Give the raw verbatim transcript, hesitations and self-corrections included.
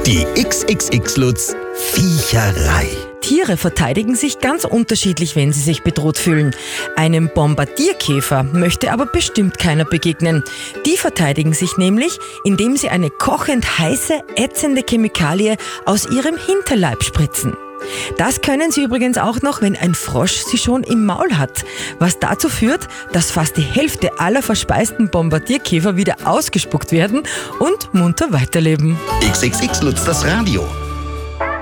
Die X X X-Lutz Viecherei. Tiere verteidigen sich ganz unterschiedlich, wenn sie sich bedroht fühlen. Einem Bombardierkäfer möchte aber bestimmt keiner begegnen. Die verteidigen sich nämlich, indem sie eine kochend heiße, ätzende Chemikalie aus ihrem Hinterleib spritzen. Das können sie übrigens auch noch, wenn ein Frosch sie schon im Maul hat. Was dazu führt, dass fast die Hälfte aller verspeisten Bombardierkäfer wieder ausgespuckt werden und munter weiterleben. X X X-Lutz das Radio.